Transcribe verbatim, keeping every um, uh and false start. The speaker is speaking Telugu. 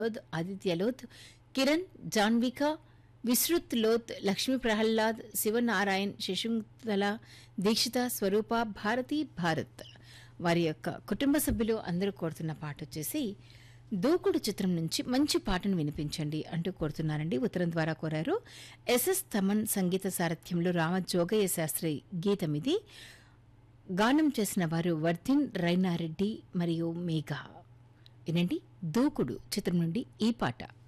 లోత్, ఆదిత్య లోత్, కిరణ్, జాన్విక, విశ్రుత్ లోత్, లక్ష్మీ ప్రహ్లాద్, శివనారాయణ్, శశింతల, దీక్షిత, స్వరూప, భారతి, భారత్ వారి యొక్క కుటుంబ సభ్యులు అందరూ కోరుతున్న పాట వచ్చేసి దూకుడు చిత్రం నుంచి మంచి పాటను వినిపించండి అంటూ కోరుతున్నారండి. ఉత్తరం ద్వారా కోరారు. ఎస్ఎస్ తమన్ సంగీత సారథ్యంలో రామజోగయ్య శాస్త్రి గీతం ఇది. గానం చేసిన వారు వర్ధిన్ రైనారెడ్డి మరియు మేఘా. వినండి, దూకుడు చిత్రం నుండి ఈ పాట.